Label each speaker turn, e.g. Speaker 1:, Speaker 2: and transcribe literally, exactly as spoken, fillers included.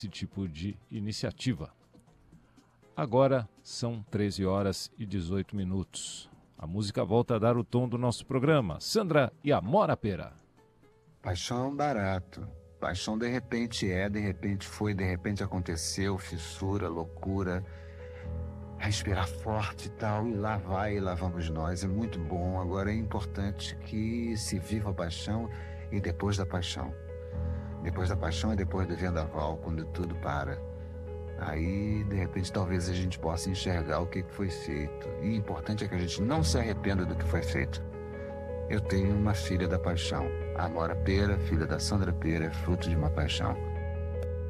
Speaker 1: esse tipo de iniciativa. Agora são treze horas e dezoito minutos. A música volta a dar o tom do nosso programa. Sandra e Amora Pera.
Speaker 2: Paixão barato. Paixão de repente é, de repente foi, de repente aconteceu, fissura, loucura. Respirar forte e tal, e lá vai, e lá vamos nós. É muito bom. Agora é importante que se viva a paixão e depois da paixão. Depois da paixão é depois do vendaval, quando tudo para. Aí, de repente, talvez a gente possa enxergar o que foi feito. E o importante é que a gente não se arrependa do que foi feito. Eu tenho uma filha da paixão. A Amora Pera, filha da Sandra Pera, fruto de uma paixão.